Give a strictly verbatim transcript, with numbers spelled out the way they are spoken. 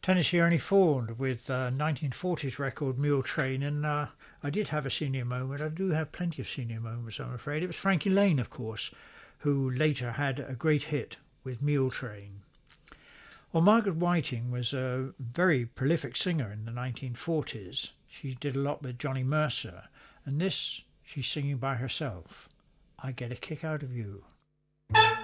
Tennessee Ernie Ford with uh, nineteen forties record Mule Train, and uh, I did have a senior moment. I do have plenty of senior moments, I'm afraid. It was Frankie Lane, of course, who later had a great hit with Mule Train. Well, Margaret Whiting was a very prolific singer in the nineteen forties. She did a lot with Johnny Mercer, and this she's singing by herself. I Get a Kick Out of You.